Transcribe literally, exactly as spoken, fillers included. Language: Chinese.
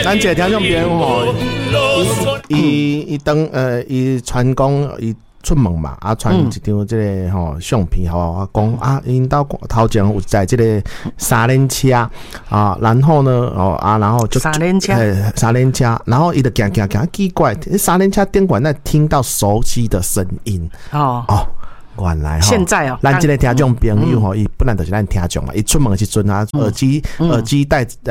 咱这听众朋友吼，伊伊伊当呃伊传讲伊出门嘛，啊传一张这个吼相片，吼我讲啊，因到头前有在这个三轮车啊，然后呢哦啊，然后就三轮车， 三轮车，然后伊就行行行奇怪，三轮车顶管那听到熟悉的声音哦哦。原来哈， 现在哦， 咱这个听众朋友吼，伊本来就是咱听众嘛，伊出门的时阵啊，耳机耳机戴